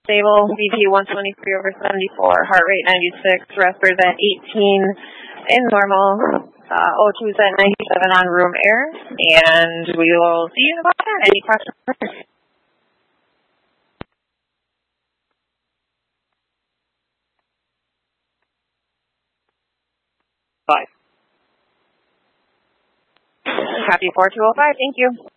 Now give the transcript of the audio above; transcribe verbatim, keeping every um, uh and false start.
stable, B P one twenty-three over seventy-four, heart rate ninety-six, respiratory at eighteen, in normal, uh, O two is at ninety-seven on room air, and we will see you in about ten. Any questions? Five. Copy four two oh five, thank you.